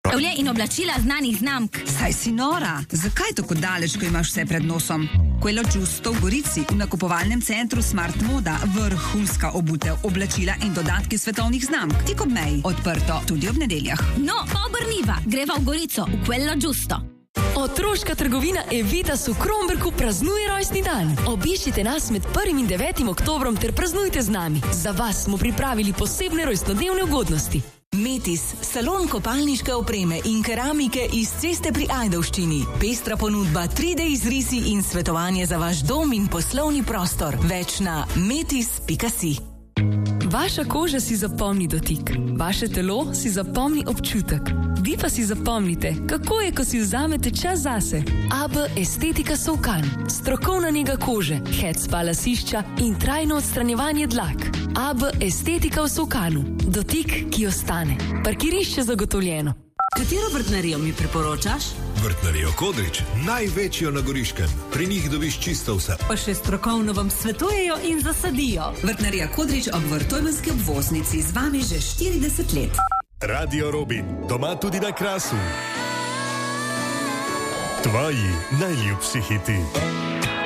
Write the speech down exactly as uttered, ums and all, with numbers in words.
Olje in oblačila znanih znamk. Saj si nora. Zakaj tako daleč, ko imaš vse pred nosom? Quello Giusto v Gorici, v nakupovalnem centru Smart Moda, vrhunska obutev, oblačila in dodatki svetovnih znamk. Tik ob meji, odprto tudi ob nedeljah. No, pa obrniva, greva v Gorico, v Quello Giusto. Otroška trgovina Evitas v Kromberku praznuje rojstni dan. Obiščite nas med prvim in devetim oktobrom ter praznujte z nami. Za vas smo pripravili posebne rojstnodnevne ugodnosti. Metis, salon kopalniške opreme in keramike iz Ceste pri Ajdovščini. Pestra ponudba tri D izrisi in svetovanje za vaš dom in poslovni prostor. Več na metis pika si. Vaša koža si zapomni dotik, vaše telo si zapomni občutek. Vi pa si zapomnite, kako je, ko si vzamete čas zase. A B Estetika Solkan. Strokovna njega kože, head spa lasišča in trajno odstranjevanje dlak. A B Estetika v Solkanu. Dotik, ki ostane. Parkirišče zagotovljeno. Katero vrtnarijo mi priporočaš? Vrtnarijo Kodrič, največjo na Goriškem. Pri njih dobiš čisto vse. Pa še strokovno vam svetujejo in zasadijo. Vrtnarija Kodrič ob Vrtojmenski obvoznici z vami že štirideset let. Radio Robin, doma tudi na Krasu. Tvoji najljubši hiti.